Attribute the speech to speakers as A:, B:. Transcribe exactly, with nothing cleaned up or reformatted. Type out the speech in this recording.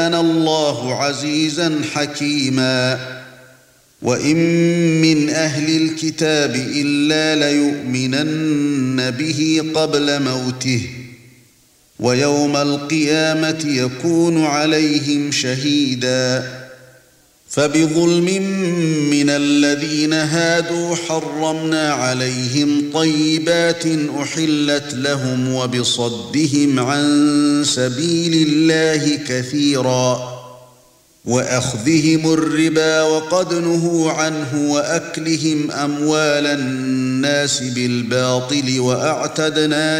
A: كان الله عزيزا حكيما وإن من أهل الكتاب إلا ليؤمنن به قبل موته ويوم القيامة يكون عليهم شهيدا فبظلم من الذين هادوا حرمنا عليهم طيبات أحلت لهم وبصدهم عن سبيل الله كثيرا وأخذهم الربا وقد نهوا عنه وأكلهم أموال الناس بالباطل وأعتدنا